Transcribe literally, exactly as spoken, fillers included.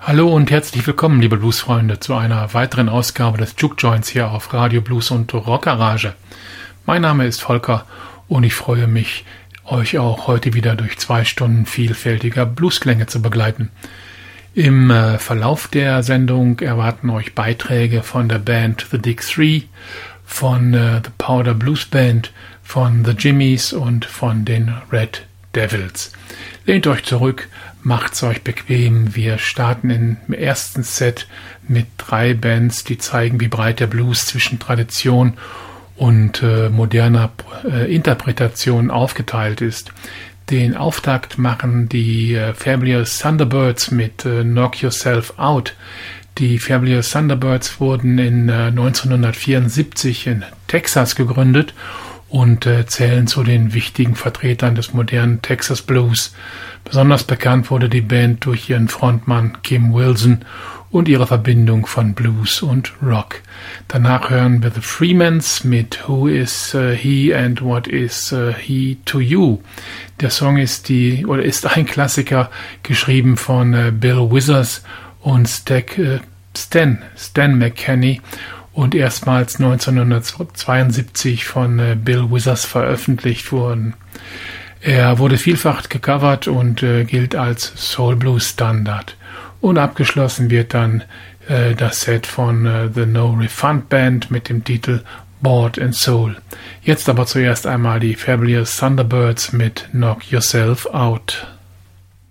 Hallo und herzlich willkommen, liebe Bluesfreunde, zu einer weiteren Ausgabe des Juke Joints hier auf Radio Blues und Rockgarage. Mein Name ist Volker und ich freue mich, euch auch heute wieder durch zwei Stunden vielfältiger Bluesklänge zu begleiten. Im äh, Verlauf der Sendung erwarten euch Beiträge von der Band The Dig Three, von äh, The Powder Blues Band, von The Jimmies und von den Red Devils. Lehnt euch zurück, macht's euch bequem. Wir starten im ersten Set mit drei Bands, die zeigen, wie breit der Blues zwischen Tradition und äh, moderner äh, Interpretation aufgeteilt ist. Den Auftakt machen die äh, Fabulous Thunderbirds mit äh, Knock Yourself Out. Die Fabulous Thunderbirds wurden in äh, neunzehnhundertvierundsiebzig in Texas gegründet und äh, zählen zu den wichtigen Vertretern des modernen Texas Blues. Besonders bekannt wurde die Band durch ihren Frontmann Kim Wilson und ihre Verbindung von Blues und Rock. Danach hören wir The Freemans mit Who is uh, He and What is uh, He to You. Der Song ist die oder ist ein Klassiker, geschrieben von uh, Bill Withers und Stack, uh, Stan Stan McKenney und erstmals neunzehnhundertzweiundsiebzig von uh, Bill Withers veröffentlicht worden. Er wurde vielfach gecovert und äh, gilt als Soul Blues Standard. Und abgeschlossen wird dann äh, das Set von äh, The No Refund Band mit dem Titel Bought and Soul. Jetzt aber zuerst einmal die Fabulous Thunderbirds mit Knock Yourself Out.